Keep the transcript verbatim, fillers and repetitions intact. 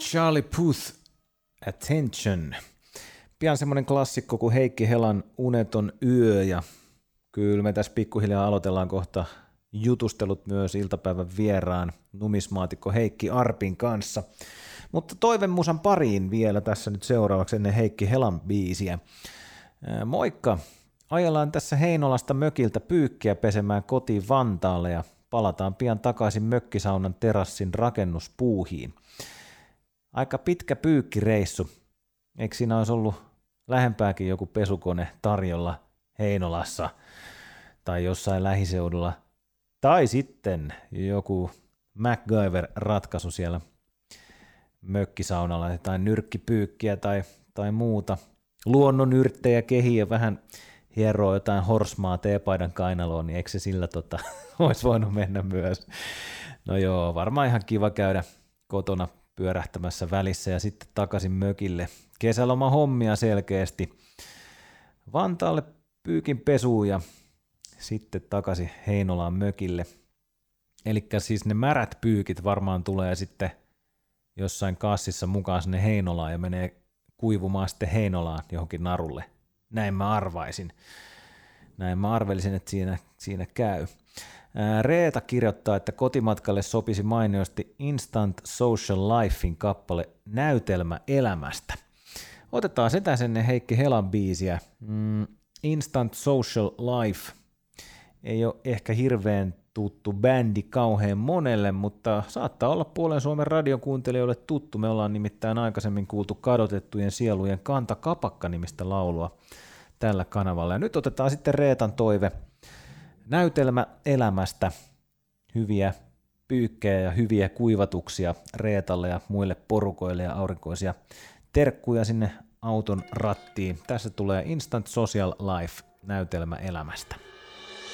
Charlie Puth, Attention. Pian semmoinen klassikko kuin Heikki Helan Uneton yö, ja kyllä me tässä pikkuhiljaa aloitellaan kohta jutustelut myös iltapäivän vieraan numismaatikko Heikki Arpin kanssa. Mutta toivemusan pariin vielä tässä nyt seuraavaksi ennen Heikki Helan biisiä. Moikka! Ajellaan tässä Heinolasta mökiltä pyykkiä pesemään kotiin Vantaalle ja palataan pian takaisin mökkisaunan terassin rakennuspuuhiin. Aika pitkä pyykkireissu. Eikö siinä olisi ollut lähempääkin joku pesukone tarjolla Heinolassa tai jossain lähiseudulla? Tai sitten joku MacGyver-ratkaisu siellä mökkisaunalla tai nyrkkipyykkiä tai, tai muuta. Luonnonyrttejä kehiä vähän hieroo jotain horsmaa teepaidan kainaloon, niin eikö se sillä tota, olisi voinut mennä myös? No joo, varmaan ihan kiva käydä kotona pyörähtämässä välissä ja sitten takaisin mökille. Kesäloma hommia selkeästi. Vantaalle pyykin pesuun ja sitten takaisin Heinolaan mökille. Eli siis ne märät pyykit varmaan tulee sitten jossain kassissa mukaan sinne Heinolaan ja menee kuivumaan sitten Heinolaan johonkin narulle. Näin mä arvaisin. Näin mä arvelisin, että siinä, siinä käy. Reeta kirjoittaa, että kotimatkalle sopisi mainiosti Instant Social Lifein kappale Näytelmä elämästä. Otetaan sitä sinne Heikki Helan biisiä. Mm, Instant Social Life ei ole ehkä hirveän tuttu bändi kauhean monelle, mutta saattaa olla puolen Suomen radiokuuntelijoille tuttu. Me ollaan nimittäin aikaisemmin kuultu Kadotettujen sielujen Kanta Kapakka-nimistä laulua tällä kanavalla. Ja nyt otetaan sitten Reetan toive Näytelmä elämästä. Hyviä pyykkejä ja hyviä kuivatuksia Reetalle ja muille porukoille ja aurinkoisia terkkuja sinne auton rattiin. Tässä tulee Instant Social Life Näytelmä elämästä.